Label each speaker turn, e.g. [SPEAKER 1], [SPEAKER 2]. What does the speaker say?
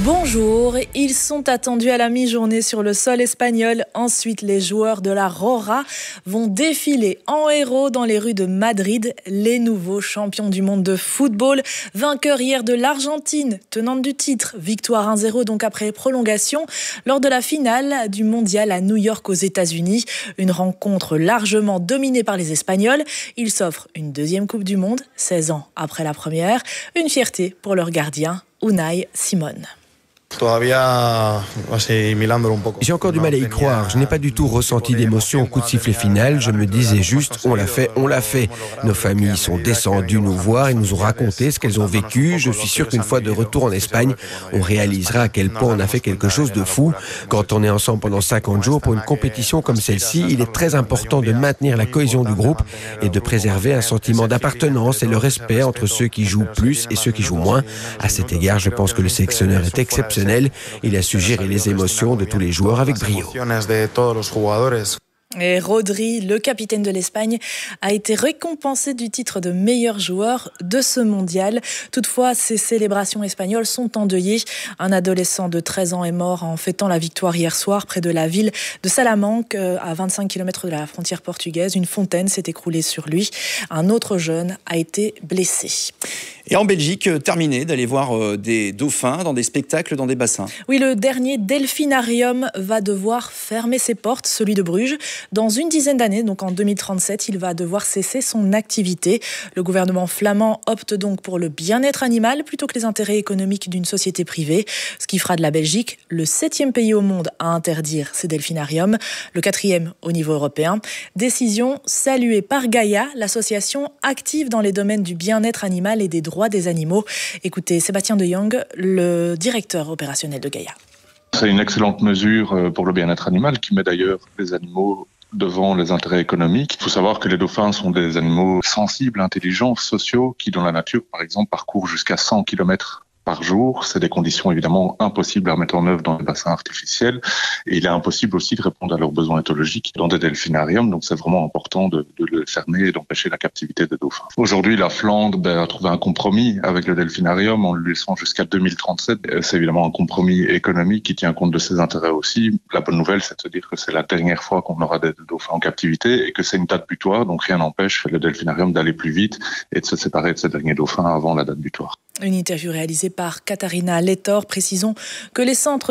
[SPEAKER 1] Bonjour, ils sont attendus à la mi-journée sur le sol espagnol. Ensuite, les joueurs de la Roja vont défiler en héros dans les rues de Madrid. Les nouveaux champions du monde de football, vainqueurs hier de l'Argentine, tenante du titre. Victoire 1-0 donc après prolongation lors de la finale du mondial à New York aux États-Unis. Une rencontre largement dominée par les Espagnols. Ils s'offrent une deuxième Coupe du Monde, 16 ans après la première. Une fierté pour leur gardien, Unai Simón.
[SPEAKER 2] J'ai encore du mal à y croire. Je n'ai pas du tout ressenti d'émotion au coup de sifflet final. Je me disais juste, on l'a fait. Nos familles sont descendues nous voir et nous ont raconté ce qu'elles ont vécu. Je suis sûr qu'une fois de retour en Espagne, on réalisera à quel point on a fait quelque chose de fou. Quand on est ensemble pendant 50 jours pour une compétition comme celle-ci, il est très important de maintenir la cohésion du groupe et de préserver un sentiment d'appartenance et le respect entre ceux qui jouent plus et ceux qui jouent moins. À cet égard, je pense que le sélectionneur est exceptionnel. Il a su gérer les émotions de tous les joueurs avec brio.
[SPEAKER 1] Et Rodri, le capitaine de l'Espagne, a été récompensé du titre de meilleur joueur de ce mondial. Toutefois, ces célébrations espagnoles sont endeuillées. Un adolescent de 13 ans est mort en fêtant la victoire hier soir près de la ville de Salamanque, à 25 km de la frontière portugaise. Une fontaine s'est écroulée sur lui. Un autre jeune a été blessé.
[SPEAKER 3] Et en Belgique, terminé d'aller voir des dauphins dans des spectacles, dans des bassins.
[SPEAKER 1] Oui, le dernier delphinarium va devoir fermer ses portes, celui de Bruges. Dans une dizaine d'années, donc en 2037, il va devoir cesser son activité. Le gouvernement flamand opte donc pour le bien-être animal plutôt que les intérêts économiques d'une société privée, ce qui fera de la Belgique le 7e pays au monde à interdire ces delphinariums, le 4e au niveau européen. Décision saluée par Gaïa, l'association active dans les domaines du bien-être animal et des droits des animaux. Écoutez Sébastien de Jong, le directeur opérationnel de Gaïa.
[SPEAKER 4] C'est une excellente mesure pour le bien-être animal qui met d'ailleurs les animaux devant les intérêts économiques. Il faut savoir que les dauphins sont des animaux sensibles, intelligents, sociaux, qui dans la nature, par exemple, parcourent jusqu'à 100 km par jour. C'est des conditions évidemment impossibles à mettre en œuvre dans les bassins artificiels et il est impossible aussi de répondre à leurs besoins éthologiques dans des delphinariums. Donc c'est vraiment important de le fermer et d'empêcher la captivité des dauphins. Aujourd'hui, la Flandre a trouvé un compromis avec le delphinarium en le laissant jusqu'à 2037. C'est évidemment un compromis économique qui tient compte de ses intérêts aussi. La bonne nouvelle, c'est de se dire que c'est la dernière fois qu'on aura des dauphins en captivité et que c'est une date butoir. Donc rien n'empêche le delphinarium d'aller plus vite et de se séparer de ces derniers dauphins avant la date butoir.
[SPEAKER 1] Une interview réalisée par Katharina Lettor. Précisons que les centres